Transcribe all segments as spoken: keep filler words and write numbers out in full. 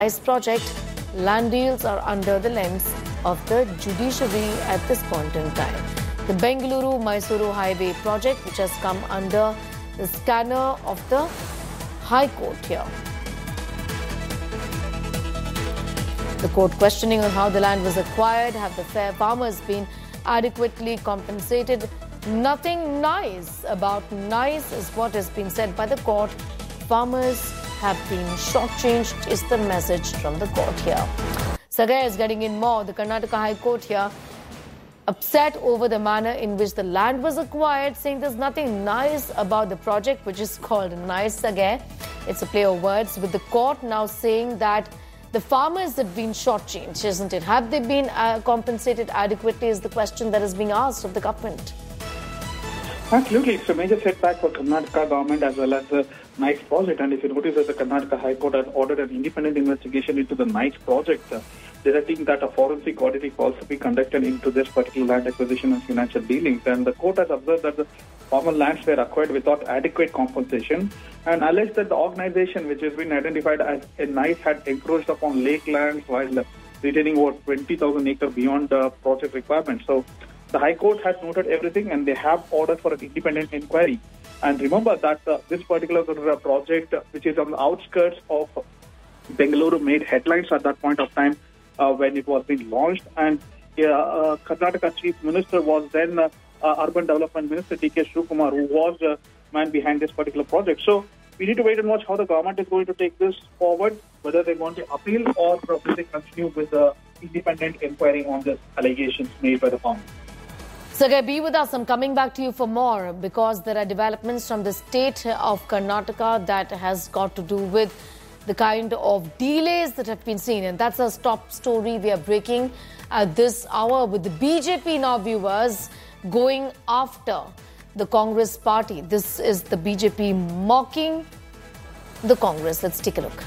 nice project, land deals are under the lens of the judiciary at this point in time. The Bengaluru-Mysuru Highway project, which has come under the scanner of the High Court here. The court questioning on how the land was acquired, have the fair farmers been adequately compensated? Nothing nice about nice is what has been said by the court. Farmers have been shortchanged is the message from the court here. Sagai is getting in more. The Karnataka High Court here upset over the manner in which the land was acquired, saying there's nothing nice about the project, which is called Nice Sagai. It's a play of words, with the court now saying that the farmers have been shortchanged, isn't it? Have they been uh, compensated adequately is the question that is being asked of the government. Absolutely. It's a major setback for Karnataka government as well as the NICE project. And if you notice that the Karnataka High Court has ordered an independent investigation into the NICE project, uh, directing that a forensic audit also be conducted into this particular land acquisition and financial dealings. And the court has observed that the farmer lands were acquired without adequate compensation and alleged that the organization, which has been identified as a NICE, had encroached upon lake lands while retaining over twenty thousand acres beyond the project requirements. So the High Court has noted everything and they have ordered for an independent inquiry. And remember that uh, this particular uh, project, uh, which is on the outskirts of Bengaluru, made headlines at that point of time uh, when it was being launched. And uh, uh, Karnataka Chief Minister was then uh, uh, Urban Development Minister D K Shivakumar, who was the uh, man behind this particular project. So we need to wait and watch how the government is going to take this forward, whether they want to appeal or probably they continue with the independent inquiry on the allegations made by the farmer. Sagai, be with us. I'm coming back to you for more because there are developments from the state of Karnataka that has got to do with the kind of delays that have been seen. And that's a top story we are breaking at this hour with the B J P now, viewers, going after the Congress party. This is the B J P mocking the Congress. Let's take a look.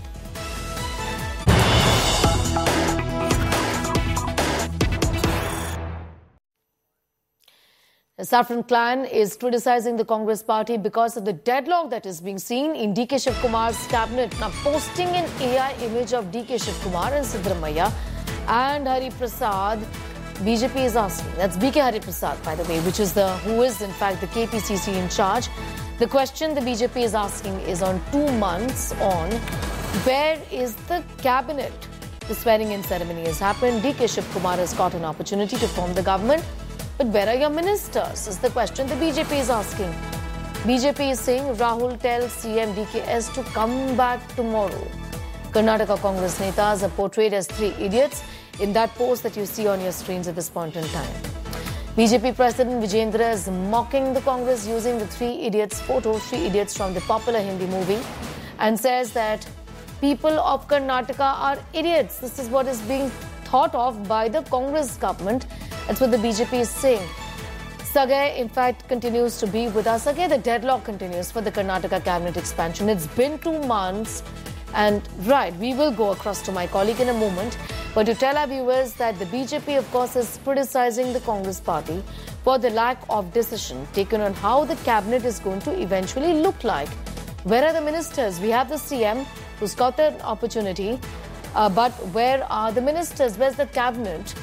The Saffron clan is criticizing the Congress party because of the deadlock that is being seen in D K Shivkumar's cabinet. Now, posting an A I image of D K Shivkumar and Siddaramaiah and Hari Prasad, B J P is asking. That's B K Hari Prasad, by the way, which is the who is in fact the K P C C in charge. The question the B J P is asking is on two months on, where is the cabinet? The swearing-in ceremony has happened. D K Shivkumar has got an opportunity to form the government. But where are your ministers is the question the B J P is asking. B J P is saying Rahul tells C M D K S to come back tomorrow. Karnataka Congress netas are portrayed as three idiots in that post that you see on your screens at this point in time. B J P President Vijayendra is mocking the Congress using the three idiots photo, three idiots from the popular Hindi movie, and says that people of Karnataka are idiots. This is what is being thought of by the Congress government. That's what the B J P is saying. Sagai, in fact, continues to be with us. Sagai, the deadlock continues for the Karnataka cabinet expansion. It's been two months. And right, we will go across to my colleague in a moment. But to tell our viewers that the B J P, of course, is criticizing the Congress party for the lack of decision taken on how the cabinet is going to eventually look like. Where are the ministers? We have the C M who's got an opportunity. Uh, but where are the ministers? Where's the cabinet?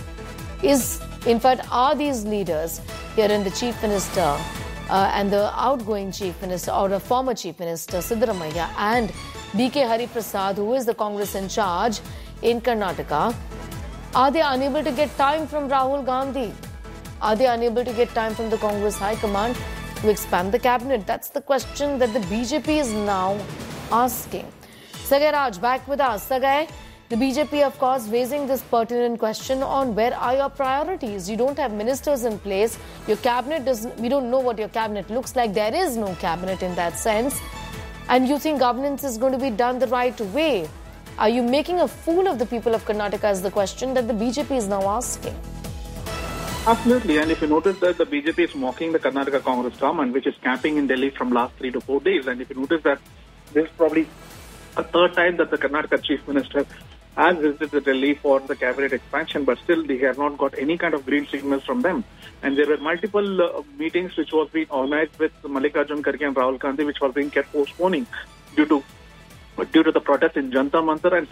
Is, in fact, are these leaders here in the Chief Minister uh, and the outgoing Chief Minister or the former Chief Minister Siddaramaiah and B K Hari Prasad, who is the Congress in charge in Karnataka, are they unable to get time from Rahul Gandhi? Are they unable to get time from the Congress High Command to expand the cabinet? That's the question that the B J P is now asking. Sagai Raj, back with us. Sagai, the B J P, of course, raising this pertinent question on where are your priorities? You don't have ministers in place. Your cabinet doesn't, we don't know what your cabinet looks like. There is no cabinet in that sense. And you think governance is going to be done the right way. Are you making a fool of the people of Karnataka is the question that the B J P is now asking. Absolutely. And if you notice that the B J P is mocking the Karnataka Congress government, which is camping in Delhi from last three to four days. And if you notice that this is probably a third time that the Karnataka Chief Minister has visited Delhi for the cabinet expansion, but still they have not got any kind of green signals from them. And there were multiple uh, meetings which was being organized with Mallikarjun Kharge and Rahul Gandhi, which was being kept postponing due to due to the protest in Jantar Mantar and